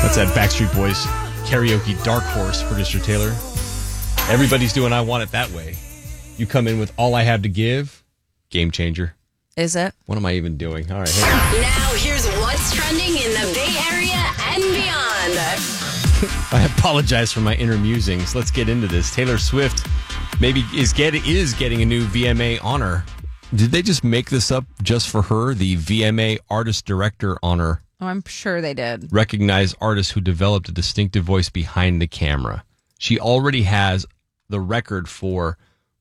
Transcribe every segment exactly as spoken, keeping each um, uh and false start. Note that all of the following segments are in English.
That's that Backstreet Boys karaoke Dark Horse, Producer Taylor. Everybody's doing I Want It That Way. You come in with All I Have to Give. Game changer. Is it? What am I even doing? All right. Hey. Now here's what's trending in the Bay Area and beyond. I apologize for my inner musings. Let's get into this. Taylor Swift maybe is get is getting a new V M A honor. Did they just make this up just for her? The V M A Artist Director honor. Oh, I'm sure they did. Recognize artists who developed a distinctive voice behind the camera. She already has the record for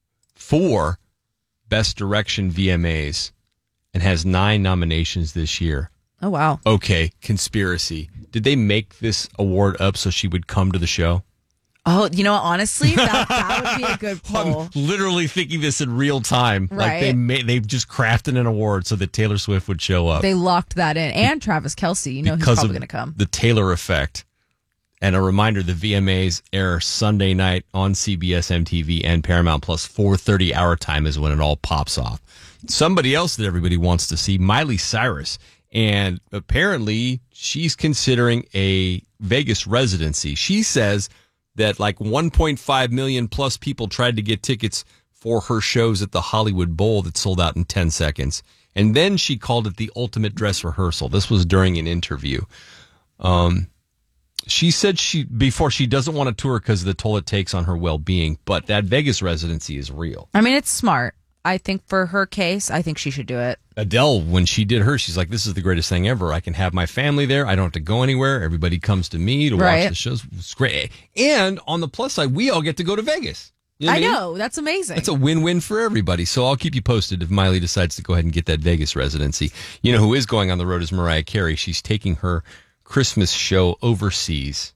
four Best Direction V M As and has nine nominations this year. Oh, wow. Okay, conspiracy. Did they make this award up so she would come to the show? Oh, you know, honestly, that, that would be a good poll. I'm literally thinking this in real time. Right. Like they made, they've just crafted an award so that Taylor Swift would show up. They locked that in. And Travis Kelce, you know, because he's probably of going to come. The Taylor effect. And a reminder, the V M As air Sunday night on C B S, M T V, and Paramount Plus. four thirty our time is when it all pops off. Somebody else that everybody wants to see, Miley Cyrus. And apparently she's considering a Vegas residency. She says that like one point five million plus people tried to get tickets for her shows at the Hollywood Bowl that sold out in ten seconds. And then she called it the ultimate dress rehearsal. This was during an interview. Um, she said she before she doesn't want to tour because of the toll it takes on her well-being, but that Vegas residency is real. I mean, it's smart. I think for her case, I think she should do it. Adele, when she did her, she's like, this is the greatest thing ever. I can have my family there. I don't have to go anywhere. Everybody comes to me to Right. watch the shows. It's great. And on the plus side, we all get to go to Vegas. You know what I mean? know. That's amazing. That's a win-win for everybody. So I'll keep you posted if Miley decides to go ahead and get that Vegas residency. You know who is going on the road is Mariah Carey. She's taking her Christmas show overseas.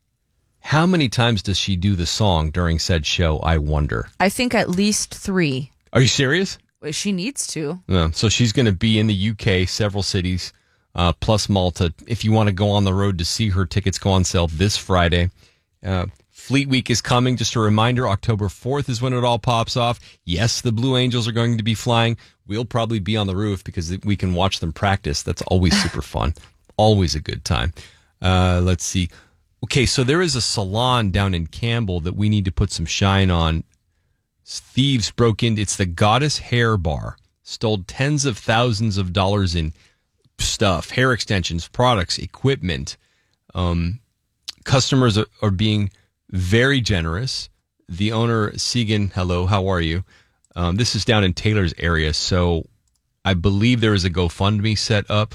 How many times does she do the song during said show, I wonder? I think at least three. Are you serious? She needs to. Yeah, so she's going to be in the U K, several cities, uh, plus Malta. If you want to go on the road to see her, tickets go on sale this Friday. Uh, Fleet Week is coming. Just a reminder, October fourth is when it all pops off. Yes, the Blue Angels are going to be flying. We'll probably be on the roof because we can watch them practice. That's always super fun. Always a good time. Uh, let's see. Okay, so there is a salon down in Campbell that we need to put some shine on. Thieves broke in. It's the Goddess Hair Bar. Stole tens of thousands of dollars in stuff, hair extensions, products, equipment. Um, customers are, are being very generous. The owner, Segan, hello, how are you? Um, this is down in Taylor's area, so I believe there is a GoFundMe set up,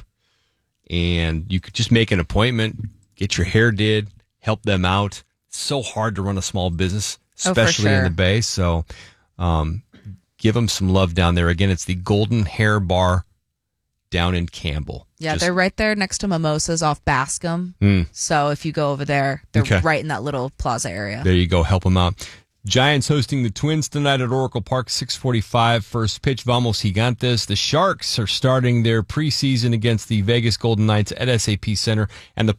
and you could just make an appointment, get your hair did, help them out. It's so hard to run a small business, especially oh, in sure. the Bay. So um, give them some love down there. Again, it's the Golden Hair Bar down in Campbell. Yeah, Just, they're right there next to Mimosas off Bascom. Mm. So if you go over there, they're Okay. right in that little plaza area. There you go. Help them out. Giants hosting the Twins tonight at Oracle Park, six forty-five. First pitch, Vamos Gigantes. The Sharks are starting their preseason against the Vegas Golden Knights at S A P Center, and the